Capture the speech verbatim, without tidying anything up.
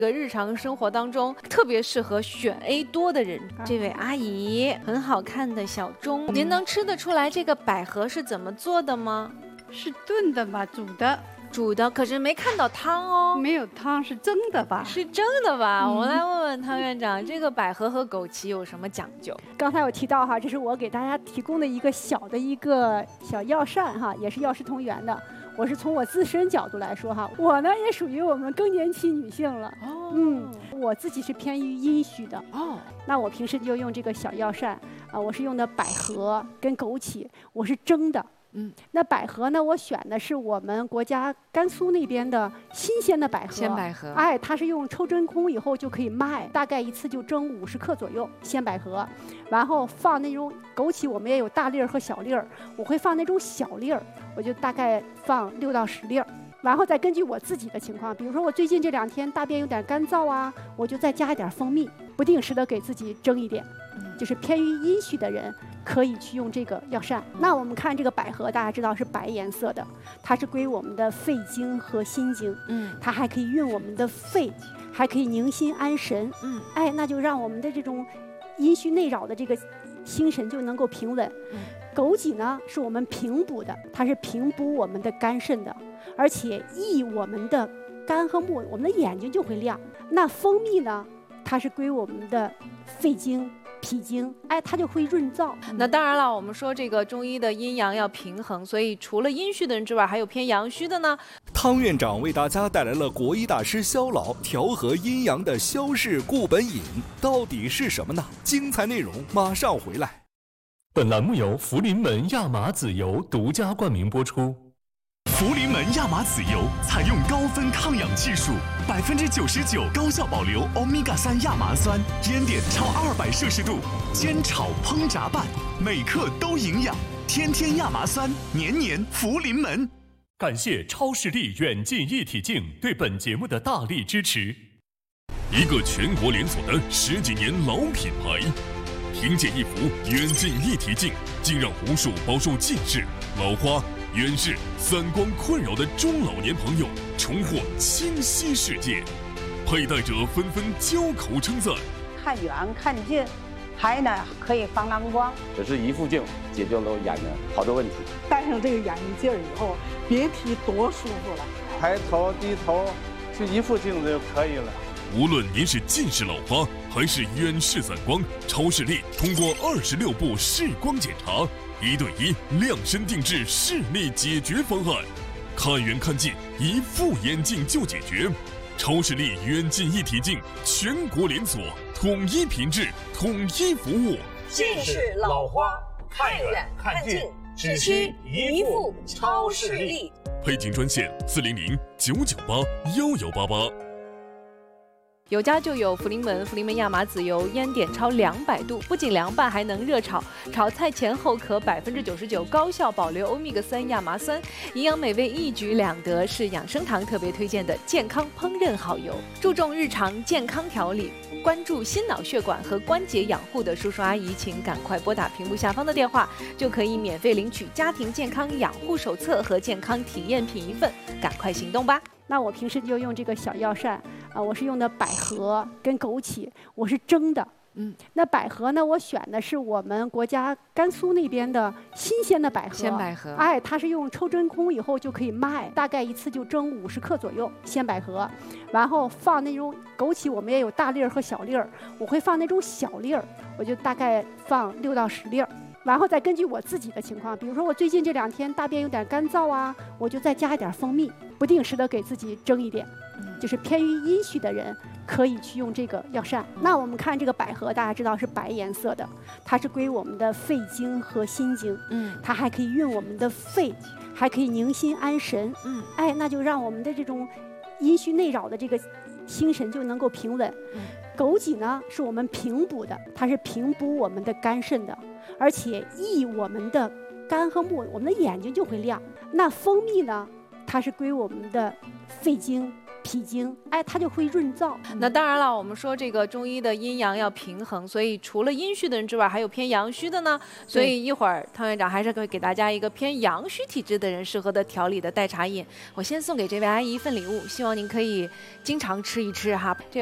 个日常生活当中特别适合选 A 多的人。这位阿姨，很好看的小钟，您能吃得出来这个百合是怎么做的吗？ 是炖的吧？煮的。 煮的，可是没看到汤哦。 没有汤，是蒸的吧？ 是蒸的吧？嗯、我来问问汤院长，这个百合和枸杞有什么讲究？ 刚才我提到哈，这是我给大家提供的一个小的一个小药膳哈，也是药食同源的。我是从我自身角度来说哈，我呢也属于我们更年期女性了。哦，嗯，我自己是偏于阴虚的。哦，那我平时就用这个小药膳啊，我是用的百合跟枸杞，我是蒸的。嗯，那百合呢？我选的是我们国家甘肃那边的新鲜的百合。 鲜百合， 哎，它是用抽真空以后就可以卖，大概一次就蒸五十克左右鲜百合，然后放那种枸杞，我们也有大粒儿和小粒儿，我会放那种小粒儿，我就大概放六到十粒儿。然后再根据我自己的情况，比如说我最近这两天大便有点干燥啊，我就再加一点蜂蜜，不定时的给自己蒸一点。就是偏于阴虚的人可以去用这个药膳。那我们看这个百合，大家知道是白颜色的，它是归我们的肺经和心经，嗯，它还可以运我们的肺，还可以宁心安神，嗯，哎，那就让我们的这种阴虚内扰的这个心神就能够平稳。嗯，枸杞呢是我们平补的，它是平补我们的肝肾的，而且益我们的肝和目，我们的眼睛就会亮。那蜂蜜呢，它是归我们的肺经。脾经，哎，它就会润燥。 那当然了，我们说这个中医的阴阳要平衡，所以除了阴虚的人之外，还有偏阳虚的呢。 汤院长为大家带来了国医大师肖老调和阴阳的消氏固本饮，到底是什么呢？精彩内容马上回来。 本栏目由福临门亚麻籽油独家冠名播出。 福临门亚麻籽油采用高分抗氧技术，百分之九十九高效保留欧米伽三亚麻酸，烟点超二百摄氏度，煎炒烹炸拌，每克都营养。天天亚麻酸，年年福临门。 感谢超视力远近一体镜对本节目的大力支持。 一个全国连锁的十几年老品牌，凭借一副远近一体镜，竟让无数饱受近视、老花、远视、散光困扰的中老年朋友重获清晰世界，佩戴者纷纷交口称赞。 看远看近，还呢可以防蓝光。 这是一副镜解决了眼睛好多问题。 戴上这个眼镜以后，别提多舒服了。 抬头低头，就一副镜子就可以了。 无论您是近视老花还是远视散光，超视力通过二十六步视光检查，一对一量身定制视力解决方案，看远看近，一副眼镜就解决。超视力远近一体镜全国连锁，统一品质，统一服务。 近视老花，看远看近，只需一副超视力。 配镜专线四零零九九八幺幺八八。 有家就有福临门，福临门亚麻籽油，烟点超两百度，不仅凉拌，还能热炒。炒菜前后可百分之九十九高效保留欧米伽三亚麻酸，营养美味一举两得，是养生堂特别推荐的健康烹饪好油。注重日常健康调理，关注心脑血管和关节养护的叔叔阿姨，请赶快拨打屏幕下方的电话，就可以免费领取家庭健康养护手册和健康体验品一份，赶快行动吧！ 那我平时就用这个小药膳啊，我是用的百合跟枸杞，我是蒸的。嗯，那百合呢，我选的是我们国家甘肃那边的新鲜的百合。 鲜百合， 哎，它是用抽真空以后就可以卖，大概一次就蒸五十克左右鲜百合，然后放那种枸杞，我们也有大粒儿和小粒儿，我会放那种小粒儿，我就大概放六到十粒儿。然后再根据我自己的情况，比如说我最近这两天大便有点干燥啊，我就再加一点蜂蜜，不定时的给自己蒸一点。就是偏于阴虚的人可以去用这个药膳。那我们看这个百合，大家知道是白颜色的，它是归我们的肺经和心经，嗯，它还可以运我们的肺，还可以宁心安神，嗯，哎，那就让我们的这种阴虚内扰的这个心神就能够平稳。嗯，枸杞呢是我们平补的，它是平补我们的肝肾的，而且益我们的肝和目，我们的眼睛就会亮。那蜂蜜呢，它是归我们的肺经、 脾经，哎，它就会润燥。 那当然了，我们说这个中医的阴阳要平衡，所以除了阴虚的人之外，还有偏阳虚的呢。所以一会儿汤院长还是会给大家一个偏阳虚体质的人适合的调理的代茶饮。我先送给这位阿姨一份礼物，希望您可以经常吃一吃哈。这